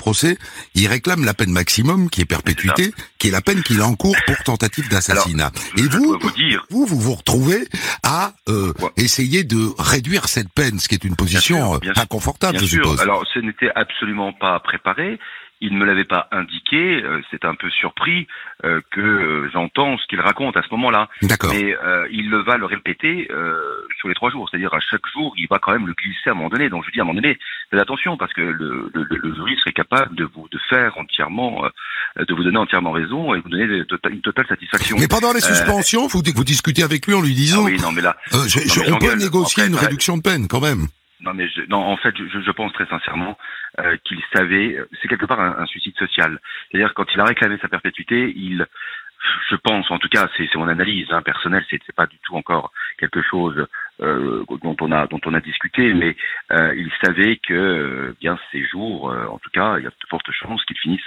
procès, il réclame la peine maximum, qui est perpétuité, qui est la peine qu'il encourt pour tentative d'assassinat. Alors, et vous, vous dire, vous retrouvez à essayer de réduire cette peine, ce qui est une position bien pas sûr, confortable, bien je sûr. suppose. Alors, ce n'était absolument pas préparé. Il ne me l'avait pas indiqué. C'est un peu surpris que j'entends ce qu'il raconte à ce moment-là. D'accord. Mais il va le répéter sur les 3 jours. C'est-à-dire à chaque jour, il va quand même le glisser à un moment donné. Donc je dis à un moment donné, faites attention parce que le jury serait capable de vous donner entièrement raison et vous donner une totale satisfaction. Mais pendant les suspensions, vous discutez avec lui en lui disant, oui, non mais là, on peut négocier une réduction de peine quand même. Non, en fait, je pense très sincèrement qu'il savait, c'est quelque part un suicide social. C'est-à-dire quand il a réclamé sa perpétuité, je pense, en tout cas, c'est mon analyse personnelle, c'est pas du tout encore quelque chose dont on a discuté, mais il savait que bien ces jours, en tout cas, il y a de fortes chances qu'il finisse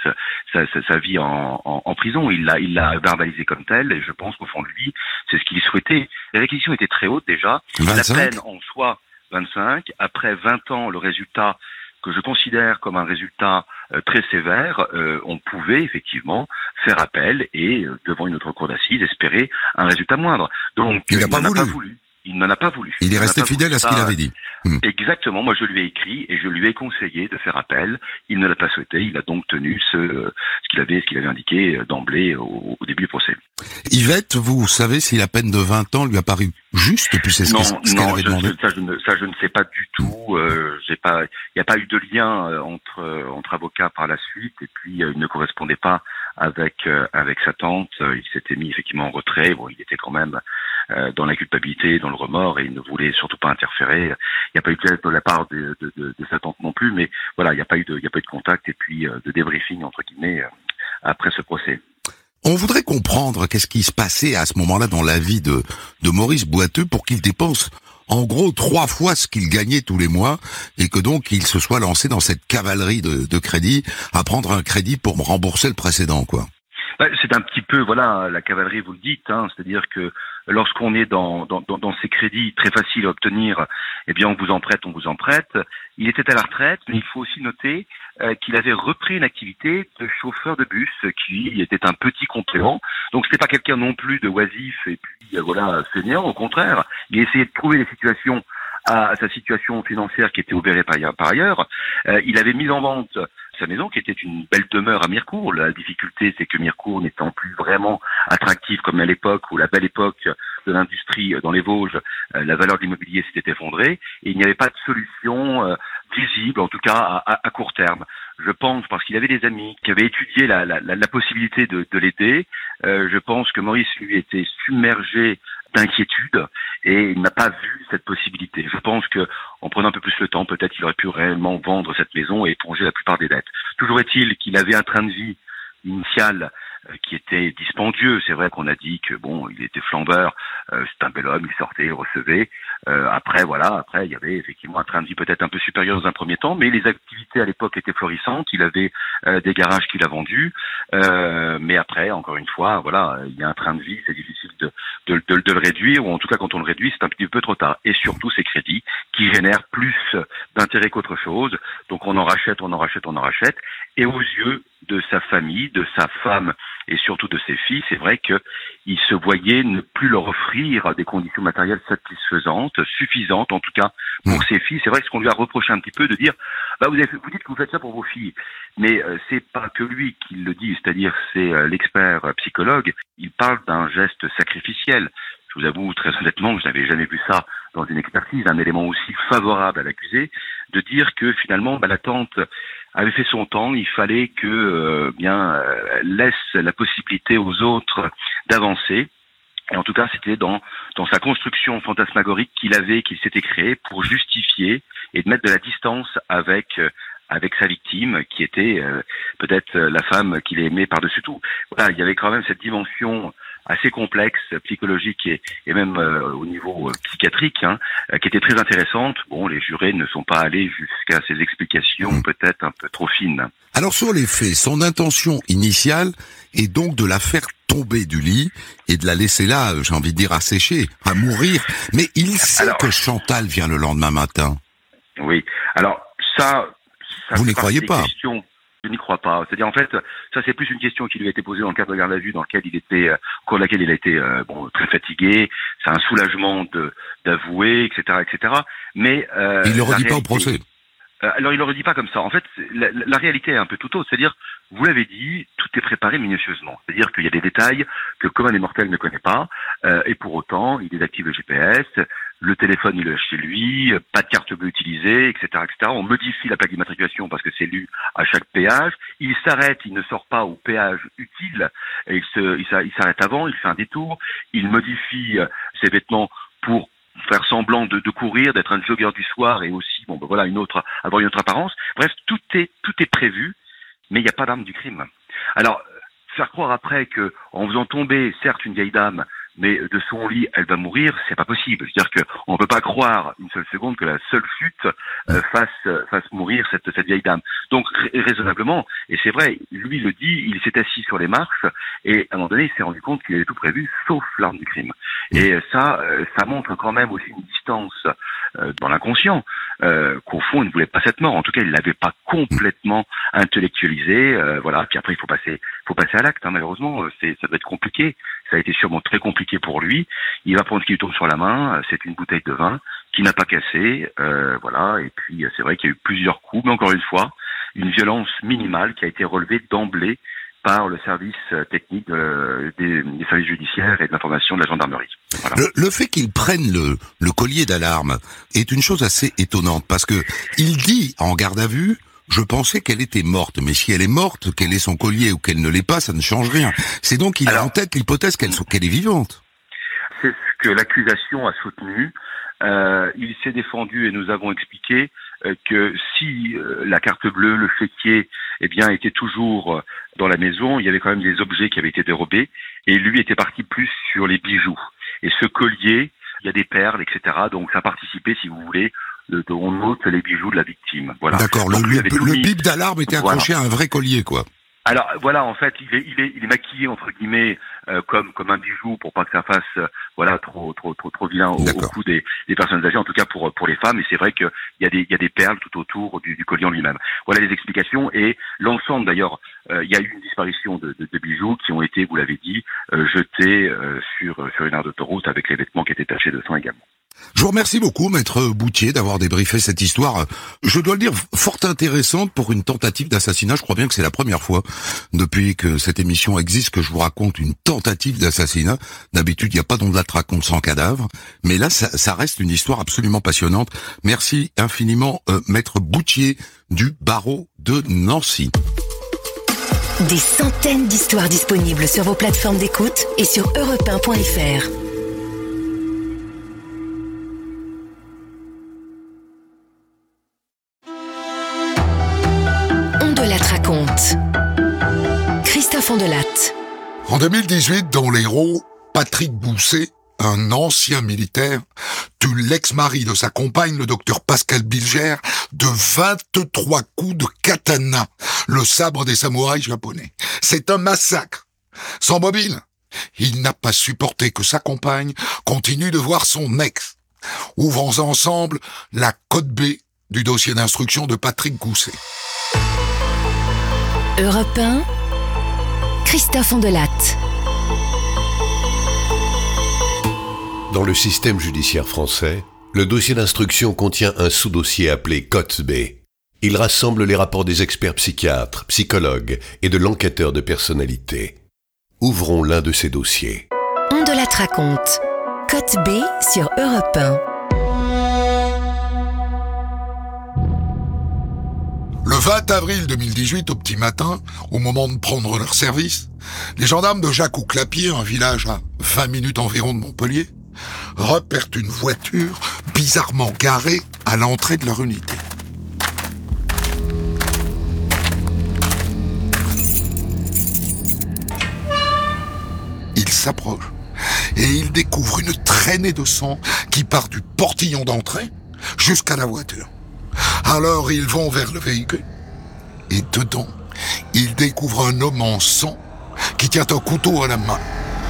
sa vie en prison. Il l'a verbalisé comme tel, et je pense qu'au fond de lui, c'est ce qu'il souhaitait. La réquisition était très haute déjà. 25. La peine en soi, 25. Après 20 ans, le résultat que je considère comme un résultat très sévère, on pouvait effectivement faire appel et, devant une autre cour d'assises, espérer un résultat moindre. Donc, il n'en a pas voulu. Il n'en a pas voulu. Il est resté fidèle à ce qu'il avait dit. Exactement. Moi, je lui ai écrit et je lui ai conseillé de faire appel. Il ne l'a pas souhaité. Il a donc tenu ce qu'il avait indiqué d'emblée au début du procès. Yvette, vous savez si la peine de 20 ans lui a paru juste, puis c'est ce qu'elle avait demandé? Ça, je ne sais pas du tout. Il n'y a pas eu de lien entre avocats par la suite, et puis il ne correspondait pas avec sa tante. Il s'était mis effectivement en retrait. Bon, il était quand même dans la culpabilité, dans le remords, et il ne voulait surtout pas interférer. Il n'y a pas eu de geste de la part de sa tante non plus, mais voilà, il n'y a pas eu de contact et puis de débriefing entre guillemets après ce procès. On voudrait comprendre qu'est-ce qui se passait à ce moment-là dans la vie de Maurice Boiteux pour qu'il dépense en gros 3 fois ce qu'il gagnait tous les mois, et que donc il se soit lancé dans cette cavalerie de crédit, à prendre un crédit pour rembourser le précédent, quoi. C'est un petit peu, voilà, la cavalerie, vous le dites, c'est-à-dire que lorsqu'on est dans ces crédits très faciles à obtenir, eh bien on vous en prête. Il était à la retraite, mais il faut aussi noter qu'il avait repris une activité de chauffeur de bus qui était un petit complément. Donc c'était pas quelqu'un non plus de oisif et puis voilà, fainéant, au contraire. Il essayait de trouver des situations à sa situation financière qui était obérée par ailleurs. Il avait mis en vente sa maison, qui était une belle demeure à Mirecourt. La difficulté, c'est que Mirecourt n'étant plus vraiment attractive comme à l'époque, ou la belle époque de l'industrie dans les Vosges, la valeur de l'immobilier s'était effondrée, et il n'y avait pas de solution visible, en tout cas à court terme. Je pense, parce qu'il avait des amis qui avaient étudié la possibilité de l'aider, je pense que Maurice, lui, était submergé d'inquiétude et il n'a pas vu cette possibilité. Je pense que en prenant un peu plus le temps, peut-être qu'il aurait pu réellement vendre cette maison et éponger la plupart des dettes. Toujours est-il qu'il avait un train de vie initial qui était dispendieux. C'est vrai qu'on a dit que bon, il était flambeur, c'est un bel homme, il sortait, il recevait. Après, il y avait effectivement un train de vie peut-être un peu supérieur dans un premier temps, mais les activités à l'époque étaient florissantes. Il avait des garages qu'il a vendus, mais après, encore une fois, voilà, il y a un train de vie, c'est difficile de le réduire, ou en tout cas quand on le réduit, c'est un petit peu trop tard. Et surtout ces crédits qui génèrent plus d'intérêt qu'autre chose. Donc on en rachète. Et aux yeux de sa famille, de sa femme et surtout de ses filles, c'est vrai qu'il se voyait ne plus leur offrir des conditions matérielles satisfaisantes, suffisantes en tout cas pour ses filles. C'est vrai que ce qu'on lui a reproché un petit peu de dire, vous dites que vous faites ça pour vos filles, mais c'est pas que lui qui le dit, c'est-à-dire c'est l'expert psychologue. Il parle d'un geste sacrificiel. Je vous avoue très honnêtement que je n'avais jamais vu ça dans une expertise, un élément aussi favorable à l'accusé, de dire que finalement la tante avait fait son temps, il fallait que laisse la possibilité aux autres d'avancer. Et en tout cas, c'était dans sa construction fantasmagorique qu'il s'était créé pour justifier et de mettre de la distance avec sa victime, qui était peut-être la femme qu'il aimait par-dessus tout. Voilà, il y avait quand même cette dimension assez complexe, psychologique et même au niveau psychiatrique, qui était très intéressante. Bon, les jurés ne sont pas allés jusqu'à ces explications peut-être un peu trop fines. Alors sur les faits, son intention initiale est donc de la faire tomber du lit et de la laisser là, j'ai envie de dire, assécher, à mourir. Mais il sait que Chantal vient le lendemain matin. Oui, alors ça vous n'y croyez pas? Je n'y pas. C'est-à-dire, en fait, ça c'est plus une question qui lui a été posée dans le cadre de garde à vue, au cours de laquelle il a été très fatigué. C'est un soulagement d'avouer, etc., etc. Mais il le redit pas au procès. Alors il le redit pas comme ça. En fait, la réalité est un peu tout autre. C'est-à-dire, vous l'avez dit, tout est préparé minutieusement. C'est-à-dire qu'il y a des détails que le commun des mortels ne connaît pas, et pour autant, il désactive le GPS, le téléphone il est chez lui, pas de carte bleue utilisée, etc., etc. On modifie la plaque d'immatriculation parce que c'est lu à chaque péage. Il s'arrête, il ne sort pas au péage utile, et il s'arrête avant, il fait un détour, il modifie ses vêtements pour faire semblant de courir, d'être un jogger du soir et aussi, avoir une autre apparence. Bref, tout est prévu, mais il n'y a pas d'arme du crime. Alors, faire croire après que, en faisant tomber, certes, une vieille dame, mais de son lit, elle va mourir, c'est pas possible. C'est-à-dire qu'on ne peut pas croire une seule seconde que la seule chute fasse mourir cette vieille dame. Donc, raisonnablement, et c'est vrai, lui le dit, il s'est assis sur les marches, et à un moment donné, il s'est rendu compte qu'il avait tout prévu, sauf l'arme du crime. Et ça montre quand même aussi une distance dans l'inconscient, qu'au fond, il ne voulait pas cette mort. En tout cas, il l'avait pas complètement intellectualisé. Voilà. Puis après, il faut passer à l'acte. Malheureusement, ça doit être compliqué. Ça a été sûrement très compliqué pour lui. Il va prendre ce qui lui tombe sur la main. C'est une bouteille de vin qui n'a pas cassé. Voilà. Et puis, c'est vrai qu'il y a eu plusieurs coups, mais encore une fois, une violence minimale qui a été relevée d'emblée par le service technique des services judiciaires et de l'information de la gendarmerie. Voilà. Le fait qu'il prenne le collier d'alarme est une chose assez étonnante, parce que il dit en garde à vue: je pensais qu'elle était morte, mais si elle est morte, qu'elle ait son collier ou qu'elle ne l'ait pas, ça ne change rien. C'est donc qu'il a en tête l'hypothèse qu'elle est vivante. C'est ce que l'accusation a soutenu. Il s'est défendu et nous avons expliqué que si la carte bleue, le chéquier, était toujours dans la maison, il y avait quand même des objets qui avaient été dérobés, et lui était parti plus sur les bijoux. Et ce collier, il y a des perles, etc. Donc ça participait, si vous voulez, on note les bijoux de la victime. Voilà. D'accord. Donc, le bip d'alarme était accroché à un vrai collier, quoi. Alors voilà, en fait, il est maquillé entre guillemets comme un bijou pour pas que ça fasse trop vilain au cou des personnes âgées, en tout cas pour les femmes. Et c'est vrai qu'il y a des perles tout autour du collier en lui-même. Voilà les explications, et l'ensemble d'ailleurs, il y a eu une disparition de bijoux qui ont été, vous l'avez dit, jetés sur une aire d'autoroute avec les vêtements qui étaient tachés de sang également. Je vous remercie beaucoup, maître Boutier, d'avoir débriefé cette histoire, je dois le dire, fort intéressante pour une tentative d'assassinat. Je crois bien que c'est la première fois depuis que cette émission existe que je vous raconte une tentative d'assassinat. D'habitude, il n'y a pas d'on de la raconte sans cadavre, mais là, ça reste une histoire absolument passionnante. Merci infiniment, maître Boutier du barreau de Nancy. Des centaines d'histoires disponibles sur vos plateformes d'écoute et sur europe1.fr. Raconte. Christophe Ondelatte. En 2018, dans l'Hérault, Patrick Bousset, un ancien militaire, tue l'ex-mari de sa compagne, le docteur Pascal Bilger, de 23 coups de katana, le sabre des samouraïs japonais. C'est un massacre. Sans mobile, il n'a pas supporté que sa compagne continue de voir son ex. Ouvrons ensemble la code B du dossier d'instruction de Patrick Bousset. Europe 1, Christophe Ondelatte. Dans le système judiciaire français, le dossier d'instruction contient un sous-dossier appelé Cote B. Il rassemble les rapports des experts psychiatres, psychologues et de l'enquêteur de personnalité. Ouvrons l'un de ces dossiers. Ondelatte raconte. Cote B sur Europe 1. Le 20 avril 2018, au petit matin, au moment de prendre leur service, les gendarmes de Jacques-ou-Clapier, un village à 20 minutes environ de Montpellier, repèrent une voiture bizarrement garée à l'entrée de leur unité. Ils s'approchent et ils découvrent une traînée de sang qui part du portillon d'entrée jusqu'à la voiture. Alors ils vont vers le véhicule et dedans, ils découvrent un homme en sang qui tient un couteau à la main.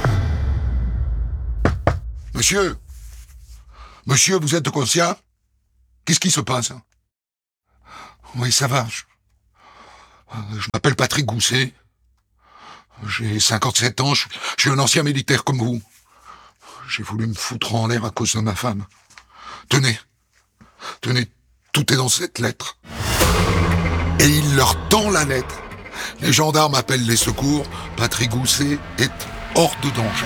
Monsieur, vous êtes conscient? Qu'est-ce qui se passe? Oui, ça va. Je m'appelle Patrick Gousset. J'ai 57 ans, je suis un ancien militaire comme vous. J'ai voulu me foutre en l'air à cause de ma femme. Tenez, tout est dans cette lettre. Et il leur tend la lettre. Les gendarmes appellent les secours. Patrick Gousset est hors de danger.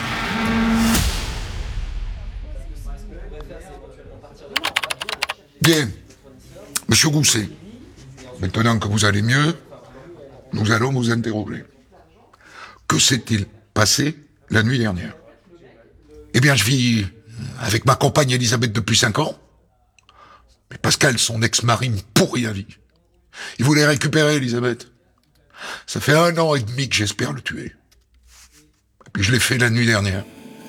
Bien, monsieur Gousset, maintenant que vous allez mieux, nous allons vous interroger. Que s'est-il passé la nuit dernière? Eh bien, je vis avec ma compagne Elisabeth depuis 5 ans. Mais Pascal, son ex-mari, me pourrit la vie. Il voulait récupérer Elisabeth. Ça fait 1 an et demi que j'espère le tuer. Et puis je l'ai fait la nuit dernière.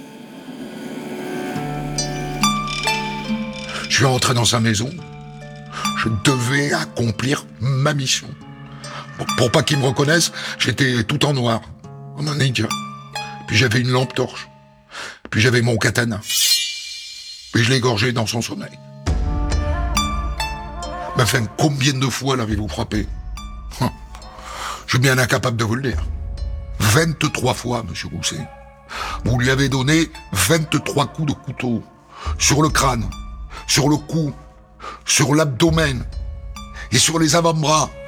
Je suis rentré dans sa maison. Je devais accomplir ma mission. Pour pas qu'il me reconnaisse, j'étais tout en noir, comme un indien. Puis j'avais une lampe torche. Puis j'avais mon katana. Puis je l'ai égorgé dans son sommeil. Mais enfin, combien de fois l'avez-vous frappé? Je suis bien incapable de vous le dire. 23 fois, monsieur Gousset. Vous lui avez donné 23 coups de couteau. Sur le crâne, sur le cou, sur l'abdomen et sur les avant-bras.